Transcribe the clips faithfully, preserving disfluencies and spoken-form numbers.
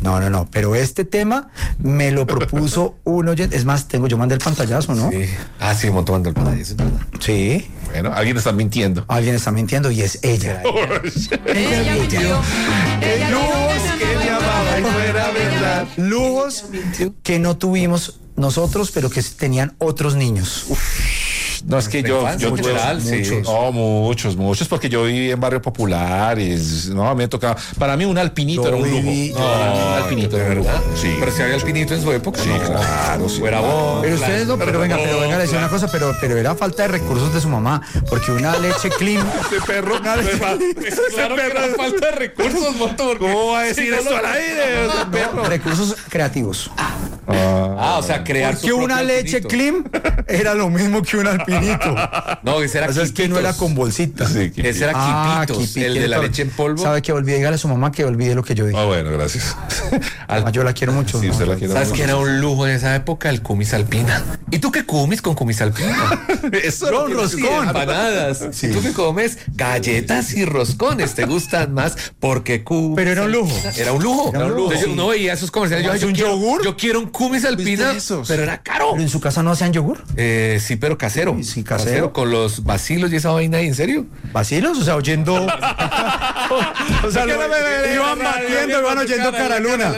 No, no, no, pero este tema me lo propuso un oyente. Es más, tengo, yo mandé el pantallazo, ¿no? Sí. Ah, sí, montó mandó el pantallazo, es verdad. Sí. Bueno, alguien está mintiendo. Alguien está mintiendo y es ella. Ella mintió. Ella Lujos dijo que me amaba y no era verdad. Lujos que no tuvimos nosotros, pero que tenían otros niños. No, es que yo, yo Muchos, tuve- sí. muchos. No, muchos, muchos, porque yo viví en barrio popular y no, a mí me tocaba. Para mí un alpinito Yo era un lujo. viví- No, yo- un alpinito ¿De era un lujo. verdad? Sí. Pero si había alpinito en su época. Sí, no. claro, sí. Fuera vos. Pero ustedes no, pero venga, pero venga, le decía una cosa, pero, pero era falta de recursos de su mamá, porque una leche clean. Ese perro, Una leche- Claro que era falta de recursos, Moto. porque- ¿cómo va a decir Sí, no esto lo- al aire? Ese perro. Recursos creativos. Ah, o sea, crear Porque su una propio leche alpinito. clean era lo mismo que un alpinito. No, ese era O sea, es que no era Quipitos. con bolsita. Sí, que- Ese era Ah, Quipitos, Kipi, el de ¿quiere la saber? leche en polvo. ¿Sabe que olvide? Dígale a su mamá que olvide lo que yo dije. Ah, bueno, gracias. Al- Ah, yo la quiero mucho. Sí, ¿no? usted la quiere ¿Sabes mucho. quién era un lujo en esa época? El cumis alpina. ¿Y tú qué cumis con cumis alpina? Eso Con no roscón. tiene- Empanadas. Sí. ¿Y tú qué comes? Galletas y roscones. ¿Te gustan más? Porque cumis. Pero era un lujo. Era un lujo. Era un lujo. Entonces, yo no veía esos comerciales. Yo, ¿Es yo un quiero, yogur? Yo quiero un cumis alpina, ¿Viste esos? pero era caro. ¿Pero en su casa no hacían yogur? Eh, sí, pero casero. Sí, sí, casero. Con los vacilos y esa vaina ahí, ¿en serio? ¿Vacilos? O sea, oyendo. O sea, lo- iban batiendo, iban oyendo Cara Luna.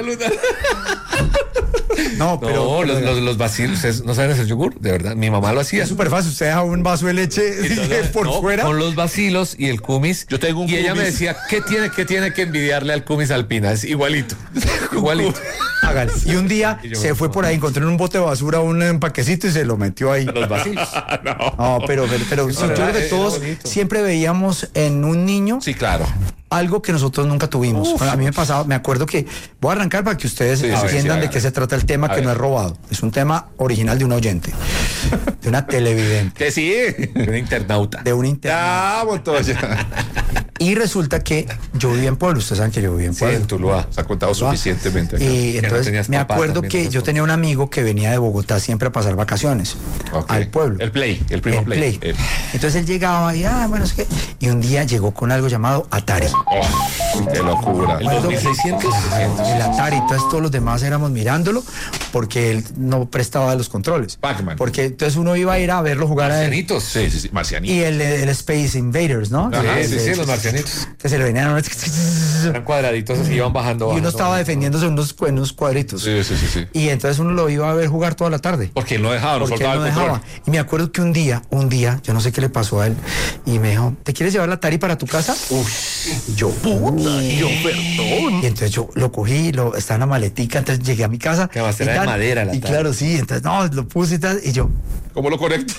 No, pero. No, los, pero- los, los vacilos, ¿ustedes no saben hacer yogur? De verdad, mi mamá lo hacía. Es súper fácil. Usted deja un vaso de leche por No, fuera. con los vacilos y el cumis. Yo tengo un y ella cumis. me decía, ¿qué tiene, qué tiene que envidiarle al cumis alpina? Es igualito. Igualito. Hágale. Y un día Y yo, se fue por ahí, encontró en un bote de basura un empaquecito y se lo metió ahí. Los vacilos. No, pero, pero, pero sí, yo era- creo que era todos bonito. siempre veíamos en un niño Sí, claro. algo que nosotros nunca tuvimos. Bueno, a mí me pasaba, me acuerdo que voy a arrancar para que ustedes Sí, sí, entiendan sí, de hágale. qué se trata el tema, A que ver. no es robado. Es un tema original de un oyente, de una televidente, Que sí. Un internauta. de un internet. Ya, Montoya. Y resulta que yo vivía en Pueblo, ustedes saben que yo vivía en Sí, Pueblo. en Tuluá. Se ha contado suficientemente. acá. Y Que no entonces tenías me papá acuerdo también, que ¿no? yo tenía un amigo que venía de Bogotá siempre a pasar vacaciones Ok. al pueblo. El Play, el primo El Play. Play. Eh, Entonces él llegaba y, ah, bueno, es que. Y un día llegó con algo llamado Atari. oh, qué locura. El dos mil seiscientos. El Atari, entonces todos los demás éramos mirándolo porque él no prestaba los controles. Pac-Man. Porque entonces uno iba a ir a verlo jugar a él. Marcianitos. Sí, sí, sí. Marcianito. Y el, el Space Invaders, ¿no? Ajá, Sí, sí, El- sí, los marcianitos. Que se le venían. Eran cuadraditos así, iban bajando. Y uno bajando, estaba bajando. defendiéndose en unos, en unos cuadritos. Sí, sí, sí, sí. Y entonces uno lo iba a ver jugar toda la tarde. Porque él no dejaba, no Porque él soltaba no el control. dejaba. Y me acuerdo que un día, un día, yo no sé qué le pasó a él, y me dijo, ¿te quieres llevar la Atari para tu casa? Y yo, puta, y yo, perdón. Y entonces yo lo cogí, lo, estaba en la maletica, entonces llegué a mi casa. Que además y era de tal, madera la Y Atari. claro, sí, entonces no, lo puse y tal, y yo, ¿Cómo lo conecto?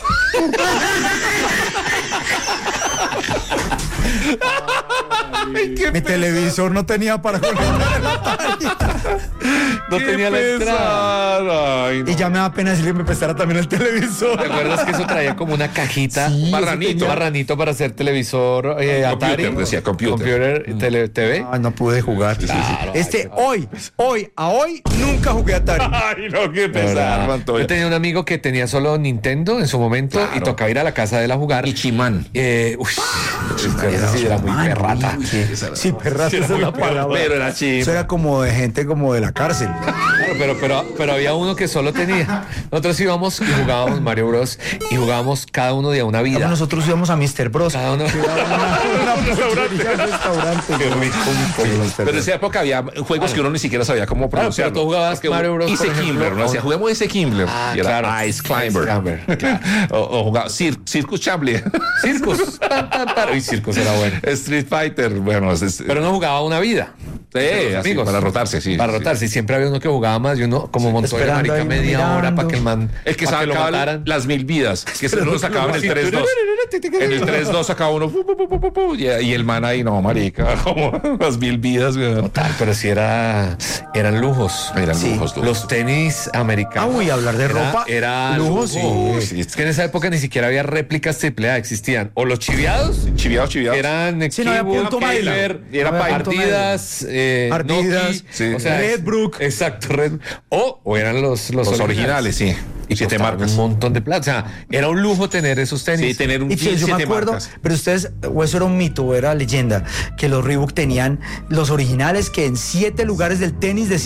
mi televisor no tenía para conectar el Atari. No tenía la entrada. Ay, no. Y ya me da pena decirle que me prestara también el televisor. ¿Te acuerdas que eso traía como una cajita? Sí, Marranito. Marranito para hacer televisor, eh, Computer, Atari. decía, computer. Computer, tele, T V. Ay, no pude jugar. Claro, Este, ay, hoy, hoy, a hoy, nunca jugué Atari. Ay, no, qué De pesar, verdad. Montoya. Yo tenía un amigo que tenía solo Nintendo en su momento y Claro. tocaba ir a la casa de él a jugar. El Chimán. Eh, uy, esa sí era muy Mano, perrata. Sí, perrata, esa es la palabra. Pero era Chimán. Eso era como de gente como de la cárcel. Claro, pero, pero, pero había uno que solo tenía. Nosotros íbamos y jugábamos Mario Bros. Y jugábamos cada uno de una vida. Nosotros íbamos a mister Bros. Cada uno. Un restaurante. Qué rico, mi Pero en esa época había juegos que uno ni siquiera sabía cómo Claro, pronunciar. pero tú jugabas Mario Bros, Ice por ejemplo, Kimbler, ¿no? o- Decía, juguemos Ice Kimbler. Ah, y era claro. Ice Climber. Ice Climber, claro. o, o jugaba Cir Circus Chambliss. Circus. Tan, tan, tan. Uy, Circus era bueno. Street Fighter. Bueno, es, es- Pero no jugaba una vida. sí, los así, amigos. para rotarse, sí. Para sí. rotarse. Y siempre había uno que jugaba más y uno como Montoya, esperando marica, ahí, media mirando. hora para que el man. El que pa' lo sacaba mataran. las mil vidas, que se lo sacaba en el tres dos. En el tres dos sacaba uno pu, pu, pu, pu, pu, pu, y, y el man ahí, no, marica, como las mil vidas. güey. Total, pero sí era, eran lujos. Eran Sí. lujos, lujos. Los tenis americanos. Ah, uy, hablar de Era- ropa, Era lujos, lujo. sí. Es que en esa época ni siquiera había réplicas triple A, existían. O los chiviados, Chiviados, que chiviados. eran Sí, no había Keyboard, punto medio. Kaiser, Y era No había punto Ardidas, eh, Ardidas, Noki, sí. o sea, Redbrook. Exacto, Red. O, o eran los, los, Los originales, sí. Y Siete costaban marcas. un montón de plata. O sea, era un lujo tener esos tenis. Sí, tener un Y pues, yo me siete acuerdo, marcas. pero ustedes, o eso era un mito, o era leyenda, que los Reebok tenían los originales que en siete lugares del tenis decían